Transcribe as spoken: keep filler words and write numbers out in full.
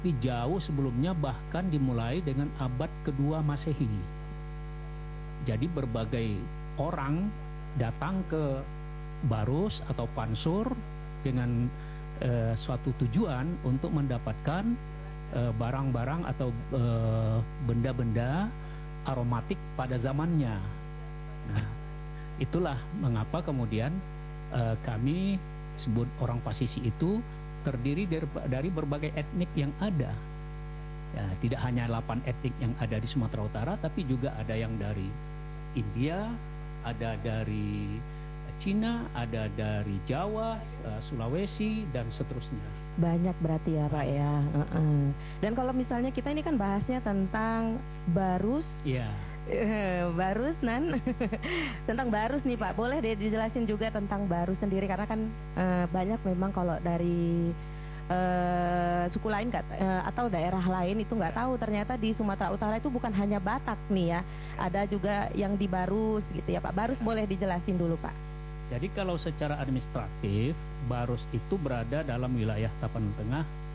Tapi jauh sebelumnya, bahkan dimulai dengan abad kedua Masehi. Jadi berbagai orang datang ke Barus atau Pansur dengan eh, suatu tujuan untuk mendapatkan eh, barang-barang atau eh, benda-benda aromatik pada zamannya. Nah, itulah mengapa kemudian eh, kami sebut orang Pasisi itu terdiri dari, dari berbagai etnik yang ada. Ya, tidak hanya delapan etnik yang ada di Sumatera Utara, tapi juga ada yang dari India, ada dari Cina, ada dari Jawa, Sulawesi, dan seterusnya. Banyak berarti ya Pak ya. Uh-uh. Dan kalau misalnya kita ini kan bahasnya tentang Barus. Iya. Barus nan tentang Barus nih Pak, boleh deh dijelasin juga tentang Barus sendiri, karena kan uh, banyak memang kalau dari uh, suku lain gak, uh, atau daerah lain itu nggak tahu ternyata di Sumatera Utara itu bukan hanya Batak nih ya, ada juga yang di Barus gitu ya Pak. Barus boleh dijelasin dulu Pak. Jadi kalau secara administratif Barus itu berada dalam wilayah Tapanuli Tengah